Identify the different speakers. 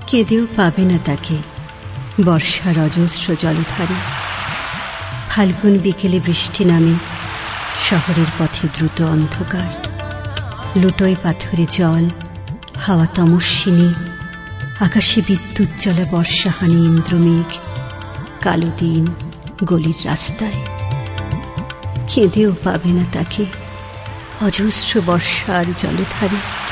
Speaker 1: কেঁদেও পাবে না তাকে বর্ষার অজস্র জলধারে। ফাল্গুন বিকেলে বৃষ্টি নামে, শহরের পথে দ্রুত অন্ধকার। লুটোয় পাথরে জল, হাওয়া তমস্বিনী, আকাশে বিদ্যুৎ জ্বলা বর্ষাহানি ইন্দ্রমেঘ, কালো দিন গলির রাস্তায়। কেঁদেও পাবে না তাকে অজস্র বর্ষার জলধারে।